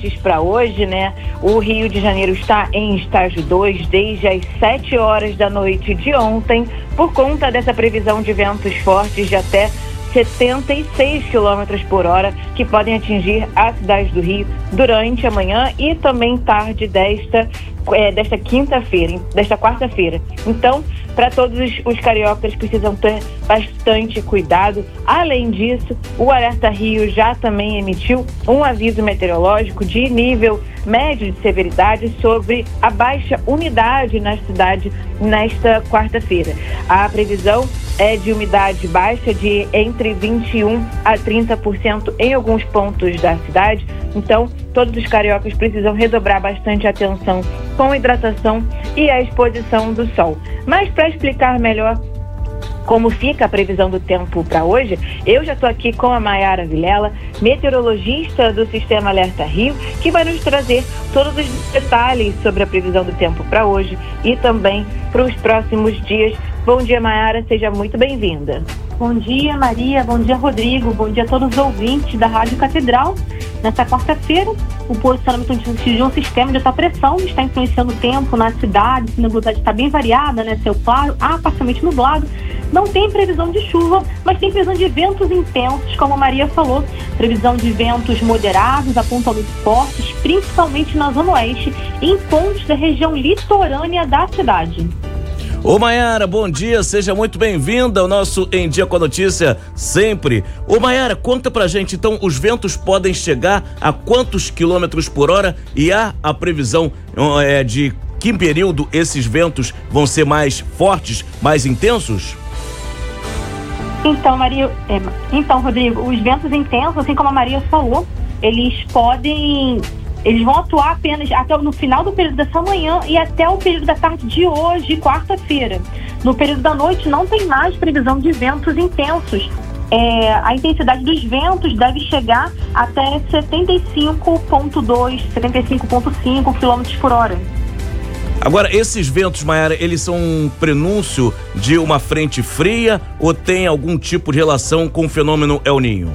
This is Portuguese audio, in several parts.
fortes para hoje, né? O Rio de Janeiro está em estágio 2 desde as 7 horas da noite de ontem, por conta dessa previsão de ventos fortes de até 76 km por hora, que podem atingir a cidade do Rio durante a manhã e também tarde desta quarta-feira. Então, para todos os cariocas, precisam ter bastante cuidado. Além disso, o Alerta Rio já também emitiu um aviso meteorológico de nível médio de severidade sobre a baixa umidade na cidade nesta quarta-feira. A previsão é de umidade baixa de entre 21% a 30% em alguns pontos da cidade. Então, todos os cariocas precisam redobrar bastante atenção com a hidratação e a exposição do sol. Mas para explicar melhor como fica a previsão do tempo para hoje, eu já estou aqui com a Mayara Vilela, meteorologista do Sistema Alerta Rio, que vai nos trazer todos os detalhes sobre a previsão do tempo para hoje e também para os próximos dias. Bom dia, Mayara, seja muito bem-vinda. Bom dia, Maria, bom dia, Rodrigo, bom dia a todos os ouvintes da Rádio Catedral. Nesta quarta-feira, o posicionamento de um sistema de alta pressão está influenciando o tempo na cidade, a nebulosidade está bem variada, né? Céu claro, parcialmente nublado. Não tem previsão de chuva, mas tem previsão de ventos intensos, como a Maria falou. Previsão de ventos moderados a pontualmente fortes, principalmente na zona oeste e em pontos da região litorânea da cidade. Ô Mayara, bom dia, seja muito bem-vinda ao nosso Em Dia com a Notícia, sempre. Ô Mayara, conta pra gente, então, os ventos podem chegar a quantos quilômetros por hora e há a previsão de que período esses ventos vão ser mais fortes, mais intensos? Então, Rodrigo, os ventos intensos, assim como a Maria falou, eles vão atuar apenas até no final do período dessa manhã e até o período da tarde de hoje, quarta-feira. No período da noite não tem mais previsão de ventos intensos. A intensidade dos ventos deve chegar até 75,2, 75,5 km por hora. Agora, esses ventos, Mayara, eles são um prenúncio de uma frente fria ou tem algum tipo de relação com o fenômeno El Niño?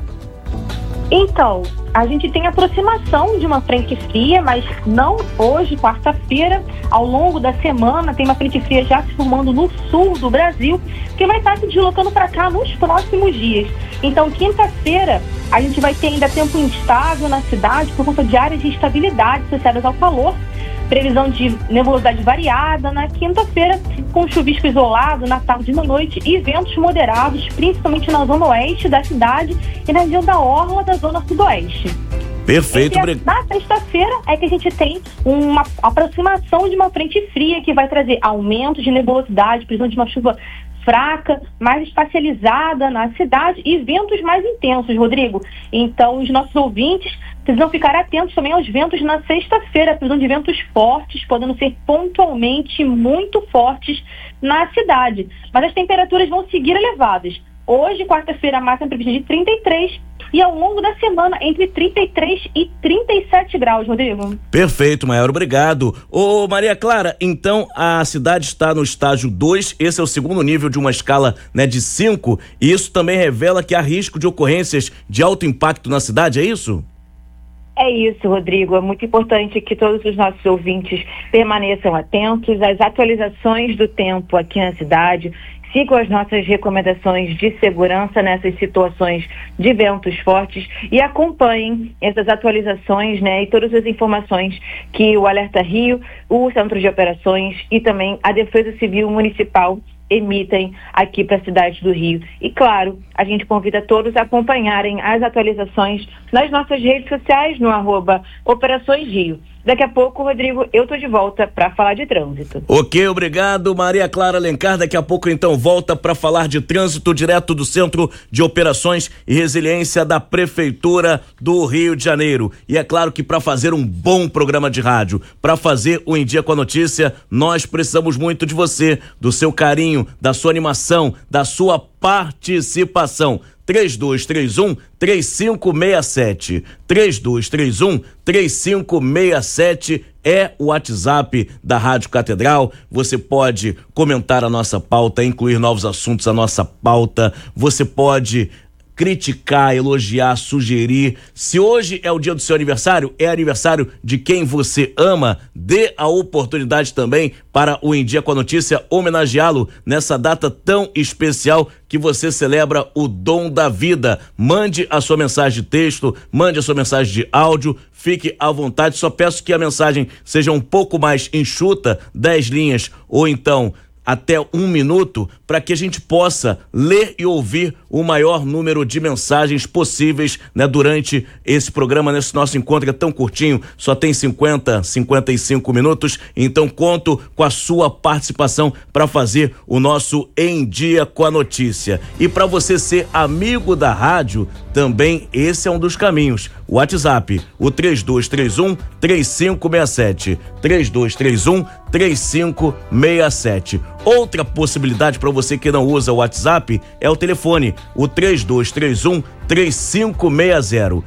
Então, a gente tem aproximação de uma frente fria, mas não hoje, quarta-feira. Ao longo da semana, tem uma frente fria já se formando no sul do Brasil, que vai estar se deslocando para cá nos próximos dias. Então, quinta-feira, a gente vai ter ainda tempo instável na cidade por conta de áreas de instabilidade associadas ao calor. Previsão de nebulosidade variada na quinta-feira, com chuvisco isolado na tarde e na noite e ventos moderados, principalmente na zona oeste da cidade e na região da orla da zona sudoeste. Perfeito. Na sexta-feira é que a gente tem uma aproximação de uma frente fria que vai trazer aumento de nebulosidade, previsão de uma chuva fraca, mais espacializada na cidade e ventos mais intensos, Rodrigo. Então, os nossos ouvintes precisam ficar atentos também aos ventos na sexta-feira, previsão de ventos fortes, podendo ser pontualmente muito fortes na cidade. Mas as temperaturas vão seguir elevadas. Hoje, quarta-feira, a máxima prevista de 33 e ao longo da semana entre 33 e 37 graus, Rodrigo. Perfeito, Mayara, obrigado. Ô Maria Clara, então a cidade está no estágio 2, esse é o segundo nível de uma escala, né, de 5, e isso também revela que há risco de ocorrências de alto impacto na cidade, é isso? É isso, Rodrigo. É muito importante que todos os nossos ouvintes permaneçam atentos às atualizações do tempo aqui na cidade. Sigam as nossas recomendações de segurança nessas situações de ventos fortes e acompanhem essas atualizações, né, e todas as informações que o Alerta Rio, o Centro de Operações e também a Defesa Civil Municipal emitem aqui para a cidade do Rio. E claro, a gente convida todos a acompanharem as atualizações nas nossas redes sociais no @Operações Rio. Daqui a pouco, Rodrigo, eu tô de volta para falar de trânsito. Ok, obrigado, Maria Clara Alencar. Daqui a pouco, então, volta para falar de trânsito direto do Centro de Operações e Resiliência da Prefeitura do Rio de Janeiro. E é claro que para fazer um bom programa de rádio, para fazer o Em Dia com a Notícia, nós precisamos muito de você, do seu carinho, da sua animação, da sua participação. 3231-3567. 3231-3567 é o WhatsApp da Rádio Catedral. Você pode comentar a nossa pauta, incluir novos assuntos à nossa pauta. Você pode criticar, elogiar, sugerir. Se hoje é o dia do seu aniversário, é aniversário de quem você ama, dê a oportunidade também para o Em Dia com a Notícia homenageá-lo nessa data tão especial que você celebra o dom da vida. Mande a sua mensagem de texto, mande a sua mensagem de áudio, fique à vontade. Só peço que a mensagem seja um pouco mais enxuta, 10 linhas ou então até 1 minuto, para que a gente possa ler e ouvir o maior número de mensagens possíveis, né, durante esse programa, nesse nosso encontro que é tão curtinho, só tem 55 minutos, então conto com a sua participação para fazer o nosso Em Dia com a Notícia. E para você ser amigo da rádio, também esse é um dos caminhos. O WhatsApp, o 3231-3567, 3231-3567. Outra possibilidade para você que não usa o WhatsApp é o telefone, o 3231-3560,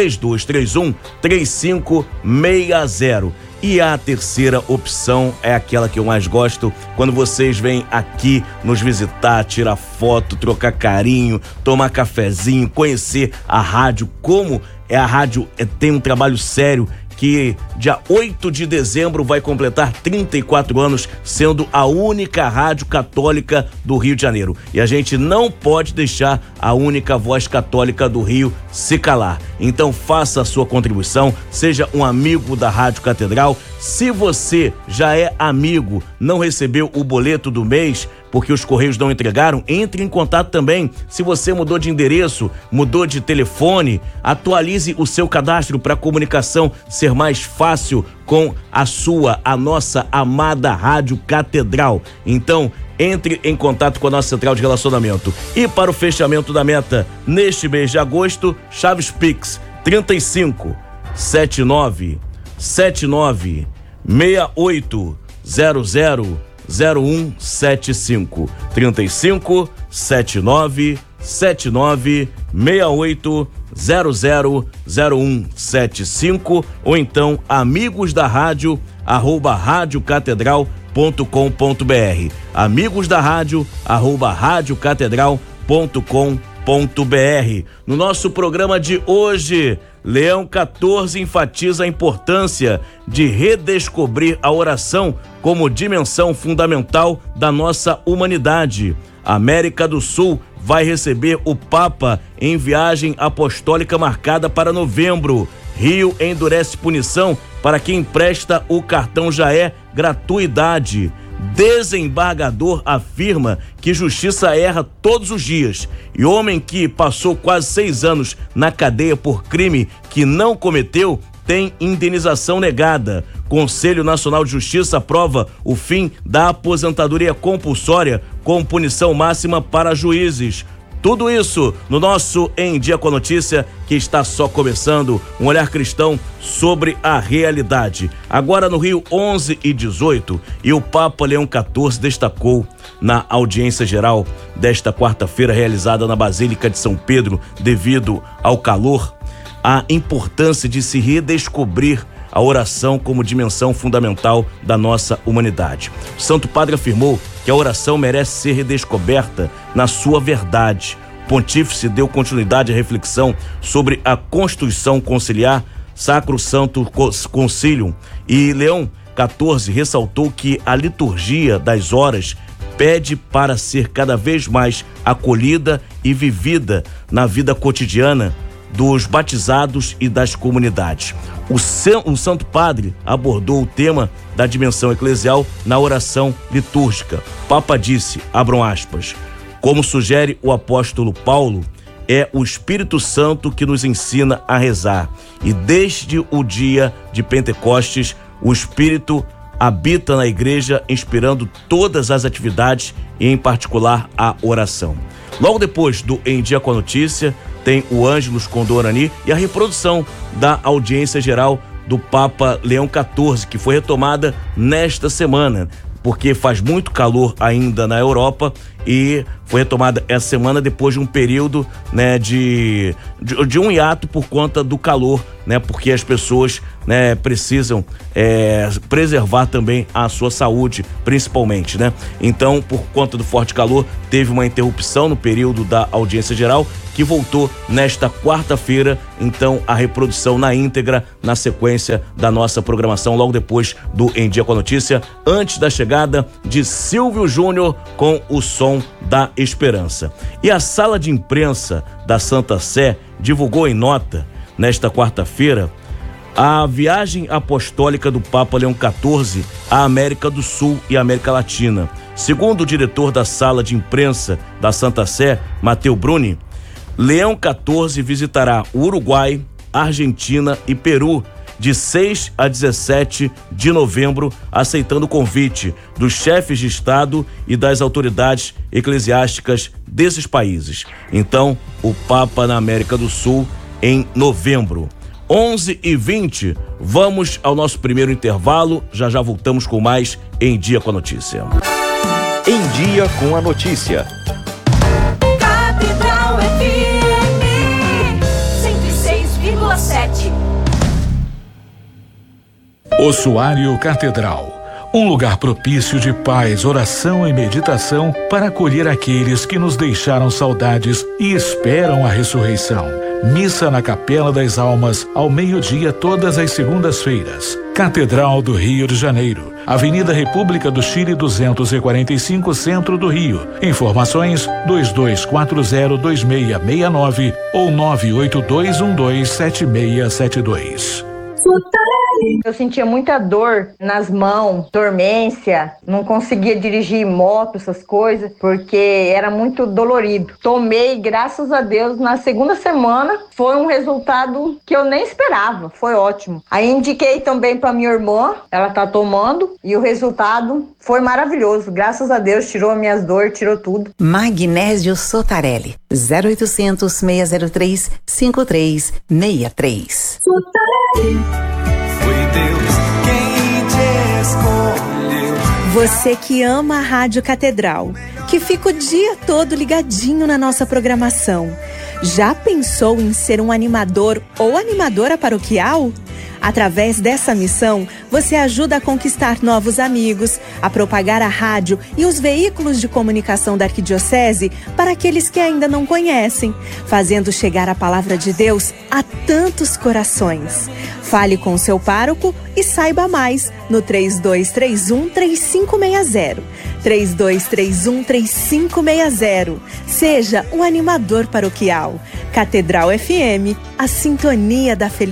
3231-3560. E a terceira opção é aquela que eu mais gosto, quando vocês vêm aqui nos visitar, tirar foto, trocar carinho, tomar cafezinho, conhecer a rádio, como é a rádio, tem um trabalho sério, que dia 8 de dezembro vai completar 34 anos, sendo a única rádio católica do Rio de Janeiro. E a gente não pode deixar a única voz católica do Rio se calar. Então faça a sua contribuição, seja um amigo da Rádio Catedral. Se você já é amigo, não recebeu o boleto do mês, porque os Correios não entregaram, entre em contato também. Se você mudou de endereço, mudou de telefone, atualize o seu cadastro para a comunicação ser mais fácil com a nossa amada Rádio Catedral. Então, entre em contato com a nossa central de relacionamento. E para o fechamento da meta neste mês de agosto, Chaves Pix 35 79 69 68 00 0175 35 79 79 68 000175 ou então amigos da rádio @radiocatedral.com.br, amigos da rádio @radiocatedral.com.br. No nosso programa de hoje, Leão 14 enfatiza a importância de redescobrir a oração como dimensão fundamental da nossa humanidade. A América do Sul vai receber o Papa em viagem apostólica marcada para novembro. Rio endurece punição para quem empresta o cartão Jaé gratuidade. Desembargador afirma que justiça erra todos os dias e homem que passou quase 6 anos na cadeia por crime que não cometeu tem indenização negada. Conselho Nacional de Justiça aprova o fim da aposentadoria compulsória com punição máxima para juízes. Tudo isso no nosso Em Dia com a Notícia, que está só começando, um olhar cristão sobre a realidade. Agora no Rio 11 e 18, e o Papa Leão 14 destacou na audiência geral desta quarta-feira realizada na Basílica de São Pedro, devido ao calor, a importância de se redescobrir a oração como dimensão fundamental da nossa humanidade. O Santo Padre afirmou que a oração merece ser redescoberta na sua verdade. O Pontífice deu continuidade à reflexão sobre a Constituição Conciliar, Sacro Santo Concilium, e Leão 14 ressaltou que a liturgia das horas pede para ser cada vez mais acolhida e vivida na vida cotidiana dos batizados e das comunidades. O Santo Padre abordou o tema da dimensão eclesial na oração litúrgica. O Papa disse, abram aspas, como sugere o apóstolo Paulo, é o Espírito Santo que nos ensina a rezar. E desde o dia de Pentecostes, o Espírito habita na igreja, inspirando todas as atividades e, em particular, a oração. Logo depois do Em Dia com a Notícia, tem o Ângelus com Dorani e a reprodução da audiência geral do Papa Leão 14, que foi retomada nesta semana, porque faz muito calor ainda na Europa e foi retomada essa semana depois de um período, né, de um hiato por conta do calor, né, porque as pessoas, né, precisam preservar também a sua saúde, principalmente, né? Então, por conta do forte calor, teve uma interrupção no período da audiência geral, que voltou nesta quarta-feira, então a reprodução na íntegra, na sequência da nossa programação, logo depois do Em Dia com a Notícia, antes da chegada de Silvio Júnior com o Som da Esperança. E a sala de imprensa da Santa Sé divulgou em nota, nesta quarta-feira, a viagem apostólica do Papa Leão XIV à América do Sul e América Latina. Segundo o diretor da sala de imprensa da Santa Sé, Matteo Bruni, Leão XIV visitará o Uruguai, Argentina e Peru de 6 a 17 de novembro, aceitando o convite dos chefes de Estado e das autoridades eclesiásticas desses países. Então, o Papa na América do Sul em novembro. 11h20, vamos ao nosso primeiro intervalo, já voltamos com mais Em Dia com a Notícia. Em Dia com a Notícia. Catedral FM 106,7. Ossuário Catedral, um lugar propício de paz, oração e meditação para acolher aqueles que nos deixaram saudades e esperam a ressurreição. Missa na Capela das Almas, ao meio-dia, todas as segundas-feiras. Catedral do Rio de Janeiro, Avenida República do Chile 245, Centro do Rio. Informações 22402669 ou 982127672. Eu sentia muita dor nas mãos, dormência, não conseguia dirigir moto, essas coisas, porque era muito dolorido. Tomei, graças a Deus, na segunda semana, foi um resultado que eu nem esperava, foi ótimo. Aí indiquei também para minha irmã, ela tá tomando, e o resultado foi maravilhoso. Graças a Deus, tirou as minhas dores, tirou tudo. Magnésio Sotarelli, 0800 603 5363. Foi Deus quem te escolheu. Você que ama a Rádio Catedral, que fica o dia todo ligadinho na nossa programação, já pensou em ser um animador ou animadora paroquial? Através dessa missão, você ajuda a conquistar novos amigos, a propagar a rádio e os veículos de comunicação da Arquidiocese para aqueles que ainda não conhecem, fazendo chegar a palavra de Deus a tantos corações. Fale com o seu pároco e saiba mais no 3231-3560. 3231-3560. Seja um animador paroquial. Catedral FM, a sintonia da felicidade.